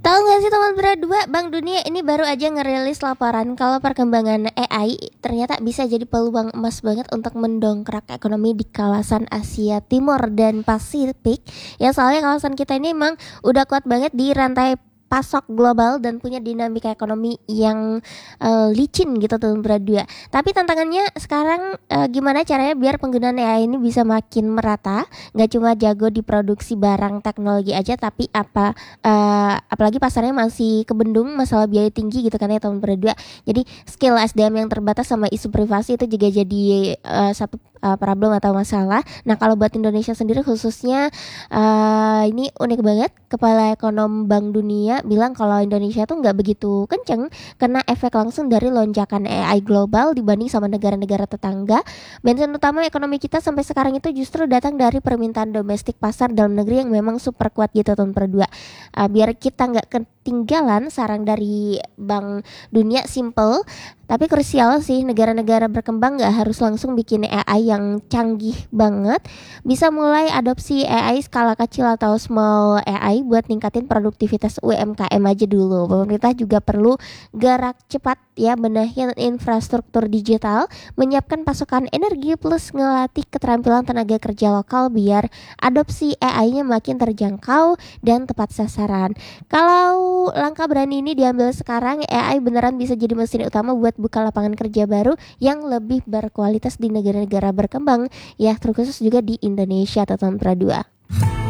Tahu nggak sih teman berdua, Bank Dunia ini baru aja ngerilis laporan kalau perkembangan AI ternyata bisa jadi peluang emas banget untuk mendongkrak ekonomi di kawasan Asia Timur dan Pasifik. Ya soalnya kawasan kita ini emang udah kuat banget di rantai pasok global dan punya dinamika ekonomi yang licin gitu teman berdua. Tapi tantangannya sekarang gimana caranya biar penggunaan AI ini bisa makin merata, nggak cuma jago di produksi barang teknologi aja, tapi apalagi pasarnya masih kebendung masalah biaya tinggi gitu kan ya teman berdua. Jadi skill SDM yang terbatas sama isu privasi itu juga jadi satu problem atau masalah. Nah kalau buat Indonesia sendiri khususnya, ini unik banget. Kepala Ekonom Bank Dunia bilang kalau Indonesia tuh nggak begitu kenceng kena efek langsung dari lonjakan AI global dibanding sama negara-negara tetangga. Bensin utama ekonomi kita sampai sekarang itu justru datang dari permintaan domestik pasar dalam negeri yang memang super kuat gitu tahun per dua. Biar kita nggak ketinggalan, saran dari Bank Dunia simple tapi krusial sih, negara-negara berkembang nggak harus langsung bikin AI yang canggih banget. Bisa mulai adopsi AI skala kecil atau small AI buat ningkatin produktivitas UMKM aja dulu. Pemerintah juga perlu gerak cepat ya, benahin infrastruktur digital, menyiapkan pasokan energi plus ngelatih keterampilan tenaga kerja lokal biar adopsi AI-nya makin terjangkau dan tepat sasaran. Kalau langkah berani ini diambil sekarang, AI beneran bisa jadi mesin utama buat buka lapangan kerja baru yang lebih berkualitas di negara-negara berkembang ya, terkhusus juga di Indonesia atau tahun dua.